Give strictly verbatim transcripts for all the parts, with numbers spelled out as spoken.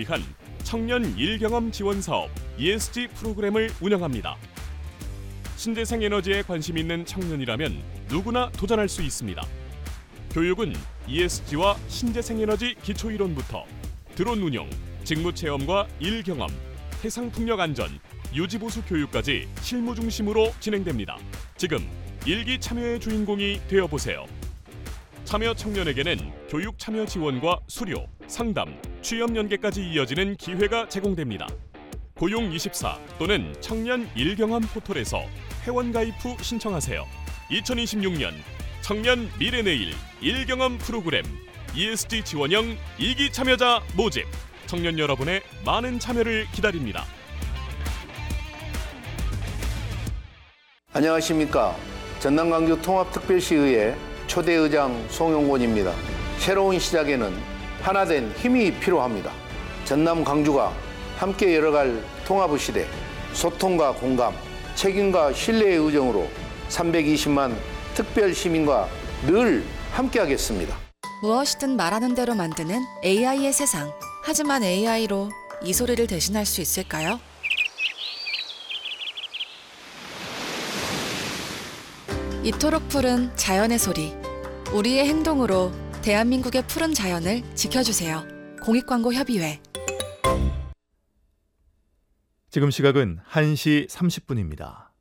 위한 청년 일경험 지원 사업 이에스지 프로그램을 운영합니다. 신재생 에너지에 관심 있는 청년이라면 누구나 도전할 수 있습니다. 교육은 이에스지와 신재생 에너지 기초이론부터 드론 운용, 직무 체험과 일 경험, 해상 풍력 안전, 유지 보수 교육까지 실무 중심으로 진행됩니다. 지금 일기 참여의 주인공이 되어보세요. 참여 청년에게는 교육 참여 지원과 수료, 상담, 취업 연계까지 이어지는 기회가 제공됩니다. 고용이십사 또는 청년 일경험 포털에서 회원가입 후 신청하세요. 이천이십육 년 청년 미래내일 일경험 프로그램 이에스지 지원형 이기 참여자 모집. 청년 여러분의 많은 참여를 기다립니다. 안녕하십니까. 전남광주 통합특별시의회 초대의장 송영곤입니다. 새로운 시작에는 하나된 힘이 필요합니다. 전남 광주가 함께 열어갈 통합의 시대, 소통과 공감, 책임과 신뢰의 의정으로 삼백이십만 특별 시민과 늘 함께하겠습니다. 무엇이든 말하는 대로 만드는 에이아이의 세상. 하지만 에이아이로 이 소리를 대신할 수 있을까요? 이토록 푸른 자연의 소리. 우리의 행동으로 대한민국의 푸른 자연을 지켜주세요. 공익광고협의회. 지금 시각은 한 시 삼십 분입니다.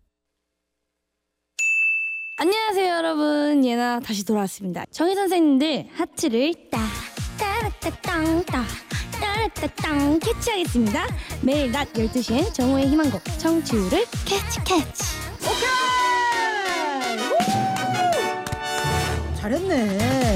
안녕하세요 여러분, 예나 다시 돌아왔습니다. 정희 선생님들 하트를 따 따라따땅 따 따라따땅 캐치하겠습니다. 매일 낮 열두 시엔 정호의 희망곡 청취율을 캐치 캐치. 오케이! 잘했네.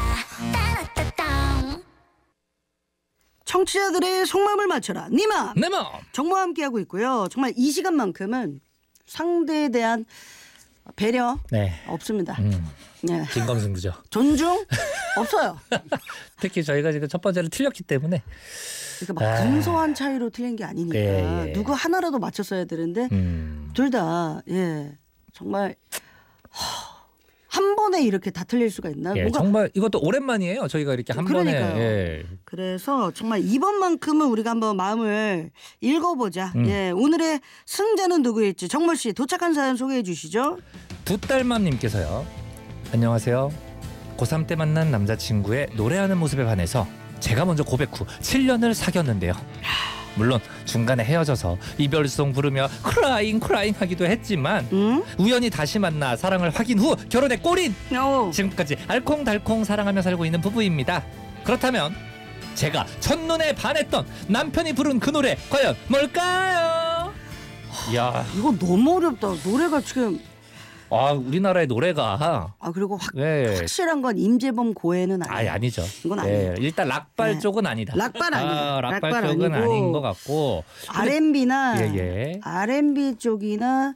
청취자들의 속마음을 맞춰라. 니마! 내 맘! 정모와 함께하고 있고요. 정말 이 시간만큼은 상대에 대한 배려 네. 없습니다. 음, 네. 진검승부죠. 존중 없어요. 특히 저희가 지금 첫 번째로 틀렸기 때문에 그러니까 막 아. 근소한 차이로 틀린 게 아니니까 예, 예. 누구 하나라도 맞췄어야 되는데 음. 둘 다 예, 정말 허, 한 번에 이렇게 다 틀릴 수가 있나? 예, 뭔가 정말 이것도 오랜만이에요. 저희가 이렇게 한 그러니까요. 번에 예. 그래서 정말 이번만큼은 우리가 한번 마음을 읽어보자. 음. 예, 오늘의 승자는 누구일지 정모 씨 도착한 사연 소개해 주시죠. 두딸맘님께서요. 안녕하세요. 고삼 때 만난 남자친구의 노래하는 모습에 반해서 제가 먼저 고백 후 칠 년을 사귀었는데요. 물론 중간에 헤어져서 이별송 부르며 크라잉 크라잉 하기도 했지만 응? 우연히 다시 만나 사랑을 확인 후 결혼에 꼬린 어. 지금까지 알콩달콩 사랑하며 살고 있는 부부입니다. 그렇다면 제가 첫눈에 반했던 남편이 부른 그 노래 과연 뭘까요? 이야, 이거 너무 어렵다. 노래가 지금 아 우리나라의 노래가 아 그리고 확, 네. 확실한 건 임재범 고해는 아니에요. 아니 아니죠. 이건 아니에요. 네, 일단 락발 네. 쪽은 아니다. 락발 아니에요. 아, 락발, 락발 쪽은 아니고 아닌 것 같고. 알앤비나 예, 예. 알앤비 쪽이나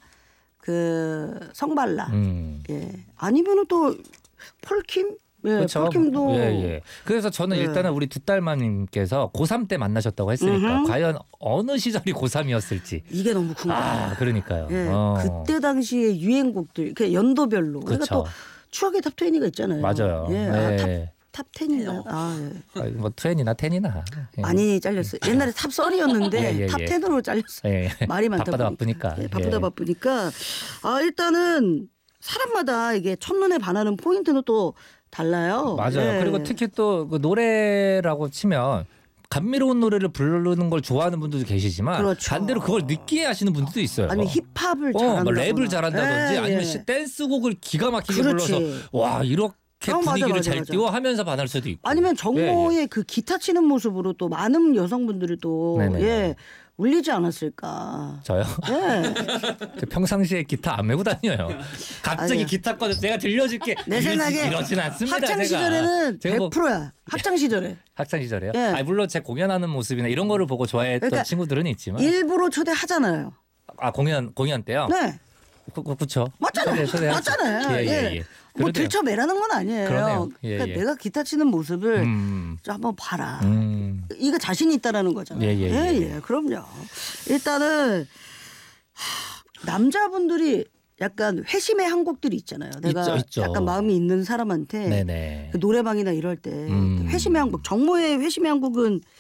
그 성발라. 음. 예. 아니면은 또 폴킴? 예, 그렇죠. 폴킴도 예, 예. 그래서 저는 예. 일단은 우리 두딸마님께서 고삼 때 만나셨다고 했으니까 음흠. 과연 어느 시절이 고삼이었을지. 이게 너무 궁금해요. 아, 그러니까요. 예, 어. 그때 당시에 유행곡들, 그 연도별로. 그러니까 그렇죠. 또 추억의 탑 이십가 있잖아요. 맞아요. 예, 아, 네. 탑, 탑 텐인가? 아, 예. 아, 뭐 트웬이나 텐이나 예. 많이 잘렸어요. 옛날에 탑 썰이었는데 예, 예, 탑 예. 텐으로 잘렸어요. 예. 말이 많다 바쁘다 보니까. 바쁘니까. 예, 바쁘다 예. 바쁘니까. 아, 일단은 사람마다 이게 첫눈에 반하는 포인트는 또 달라요. 맞아요. 예. 그리고 특히 또 그 노래라고 치면 감미로운 노래를 부르는 걸 좋아하는 분들도 계시지만 그렇죠. 반대로 그걸 느끼해 하시는 분들도 있어요. 아니면 힙합을 어, 잘한다거나. 뭐 랩을 잘한다든지 예, 아니면 예. 댄스곡을 기가 막히게 그렇지. 불러서 와 이렇게 어, 맞아, 분위기를 맞아, 잘 맞아. 띄워 하면서 반할 수도 있고. 아니면 정모의 예, 예. 그 기타 치는 모습으로 또 많은 여성분들이 또 네네. 예, 울리지 않았을까. 저요? 예. 저 평상시에 기타 안 메고 다녀요. 갑자기 아니요. 기타 꺼내서 제가 들려줄게. 내 생각에 이러진 않습니다. 학창 제가. 시절에는 제가 뭐 백 퍼센트야. 학창 시절에. 학창 시절에요? 예. 아니, 물론 제 공연하는 모습이나 이런 거를 보고 좋아했던 그러니까 친구들은 있지만 일부러 초대하잖아요. 아 공연 공연 때요? 네. 그, 그, 그쵸. 맞잖아요. 초대, 초대하죠. 맞잖아요. 예, 예, 예. 예. 뭐 그러네요. 들쳐매라는 건 아니에요. 그러네요. 예, 그러니까 예. 내가 기타 치는 모습을 음. 좀 한번 봐라. 음. 이거 자신이 있다라는 거잖아요. 예, 예, 예. 예, 그럼요. 일단은 하, 남자분들이 약간 회심의 한 곡들이 있잖아요. 내가 있죠, 있죠. 약간 마음이 있는 사람한테 네네. 그 노래방이나 이럴 때 음. 회심의 한 곡. 정모의 회심의 한 곡은